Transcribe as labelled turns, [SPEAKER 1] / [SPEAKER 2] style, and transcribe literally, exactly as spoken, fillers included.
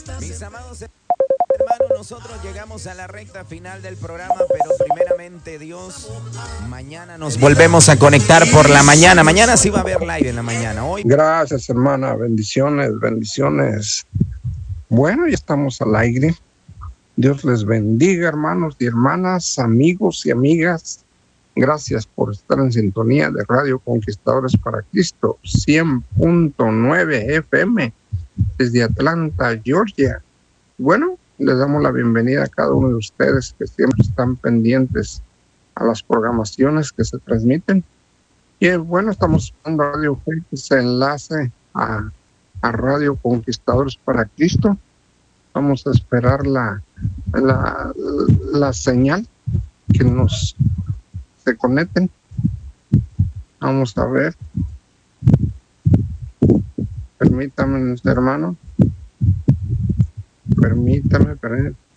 [SPEAKER 1] Mis amados hermanos, nosotros llegamos a la recta final del programa, pero primeramente Dios, mañana nos volvemos a conectar por la mañana. Mañana sí va a haber live en la mañana. Hoy.
[SPEAKER 2] Gracias, hermana. Bendiciones, bendiciones. Bueno, ya estamos al aire. Dios les bendiga, hermanos y hermanas, amigos y amigas. Gracias por estar en sintonía de Radio Conquistadores para Cristo, cien punto nueve F M, desde Atlanta, Georgia. Bueno, les damos la bienvenida a cada uno de ustedes que siempre están pendientes a las programaciones que se transmiten. Y bueno, estamos usando Radio Fe, que se enlace a, a Radio Conquistadores para Cristo. Vamos a esperar la, la, la señal que nos se conecten. Vamos a ver. Permítame, hermano. Permítame, permítame.